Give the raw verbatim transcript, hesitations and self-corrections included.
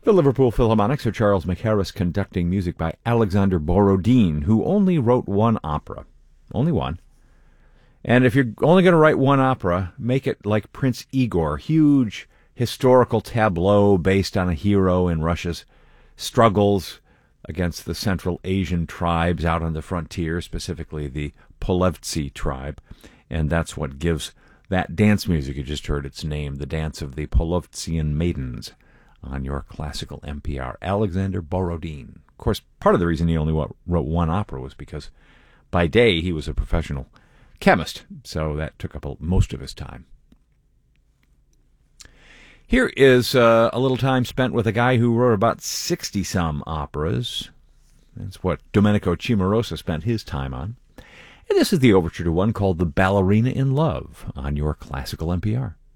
The Liverpool Philharmonic, Sir Charles Mackerras conducting music by Alexander Borodin, who only wrote one opera. Only one. And if you're only going to write one opera, make it like Prince Igor, huge historical tableau based on a hero in Russia's struggles against the Central Asian tribes out on the frontier, specifically the Polevtsi tribe. And that's what gives that dance music you just heard its name, the Dance of the Polovtsian Maidens, on your classical N P R. Alexander Borodin. Of course, part of the reason he only wrote one opera was because by day he was a professional chemist, so that took up most of his time. Here is uh, a little time spent with a guy who wrote about sixty-some operas. That's what Domenico Cimarosa spent his time on. And this is the overture to one called The Ballerina in Love on your classical N P R.